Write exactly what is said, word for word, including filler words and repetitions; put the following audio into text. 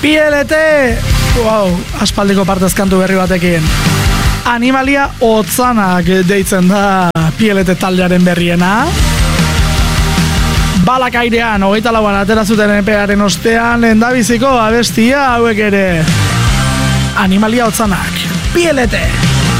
P L T, wow, aspaldiko partez kantu berri batekin. Animalia Otzanak deitzen da P L T taldearen berriena. Balakairean, hogeita lauan atera zuten E P-aren ostean, lehendabiziko abestia hauek ere. Animalia Otzanak, P L T.